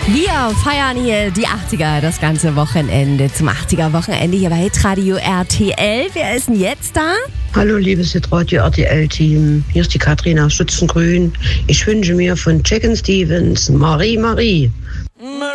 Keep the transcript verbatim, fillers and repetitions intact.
Wir feiern hier die achtziger das ganze Wochenende. Zum achtziger-Wochenende hier bei Hitradio R T L. Wer ist denn jetzt da? Hallo, liebes Hitradio R T L-Team. Hier ist die Katrin aus Schützengrün. Ich wünsche mir von Jack and Stevens Marie Marie.